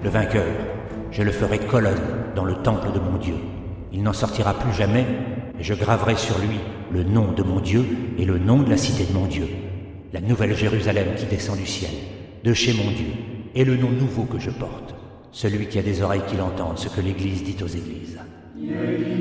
Le vainqueur, je le ferai colonne dans le temple de mon Dieu. Il n'en sortira plus jamais, et je graverai sur lui le nom de mon Dieu et le nom de la cité de mon Dieu, la nouvelle Jérusalem qui descend du ciel, de chez mon Dieu, et le nom nouveau que je porte. Celui qui a des oreilles qu'il entende ce que l'Église dit aux Églises.